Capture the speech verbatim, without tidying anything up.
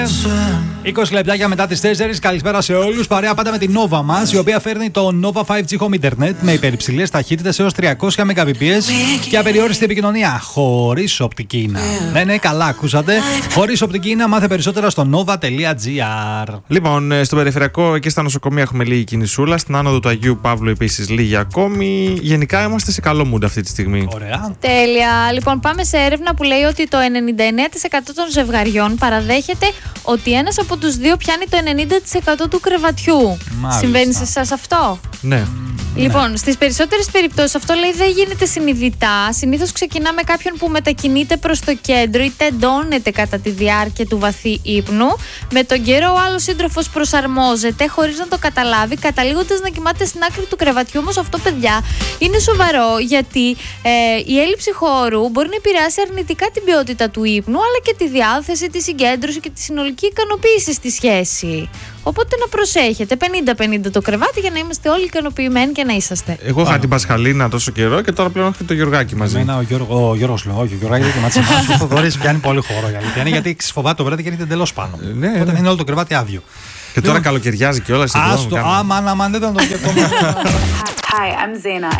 είκοσι λεπτάκια μετά τις τέσσερις. Καλησπέρα σε όλους. Παρέα πάντα με την Nova μας, η οποία φέρνει το Nova φάιβ τζι Home Internet με υπερυψηλές ταχύτητες έως τριακόσια Mbps και απεριόριστη επικοινωνία. Χωρίς οπτική ίνα. Ναι, ναι, καλά ακούσατε. Χωρίς οπτική ίνα, μάθε περισσότερα στο nova τελεία gr. Λοιπόν, στο περιφερειακό και στα νοσοκομεία έχουμε λίγη κινησούλα. Στην άνοδο του Αγίου Παύλου επίσης λίγη ακόμη. Γενικά είμαστε σε καλό mood αυτή τη στιγμή. Ωραία. Τέλεια. Λοιπόν, πάμε σε έρευνα που λέει ότι το ενενήντα εννέα τοις εκατό των ζευγαριών παραδέχεται ότι ένας από τους δύο πιάνει το ενενήντα τοις εκατό του κρεβατιού. Μάλιστα. Συμβαίνει σε εσάς αυτό? Ναι. Λοιπόν, ναι. Στις περισσότερες περιπτώσεις αυτό λέει δεν γίνεται συνειδητά. Συνήθως ξεκινά με κάποιον που μετακινείται προς το κέντρο ή τεντώνεται κατά τη διάρκεια του βαθύ ύπνου. Με τον καιρό ο άλλος σύντροφος προσαρμόζεται χωρίς να το καταλάβει, καταλήγοντας να κοιμάται στην άκρη του κρεβατιού. Όμως αυτό, παιδιά, είναι σοβαρό, γιατί ε, η έλλειψη χώρου μπορεί να επηρεάσει αρνητικά την ποιότητα του ύπνου, αλλά και τη διάθεση, τη συγκέντρωση και τη συνολική ικανοποίηση στη σχέση. Οπότε να προσέχετε, πενήντα πενήντα το κρεβάτι για να είμαστε όλοι ικανοποιημένοι και να είσαστε. Εγώ είχα την Πασχαλίνα τόσο καιρό και τώρα πλέον έχω και το Γιωργάκι μαζί. Εμένα ο, Γιώργο, ο Γιώργος λέω, όχι, ο Γιωργάκης δεν κοιμάται σε εμάς. Ο Θοδωρής πιάνει πολύ χώρο για αλήθεια. Είναι γιατί ξεφοβάται το βράδυ και έρχεται εντελώς πάνω. Ναι, Οπότε ναι. είναι όλο το κρεβάτι άδειο. Και τώρα καλοκαιριάζει κιόλας. Άστο, άμα, άμα, δεν θα το σκεφτόμουν. Hi, I'm Zaina,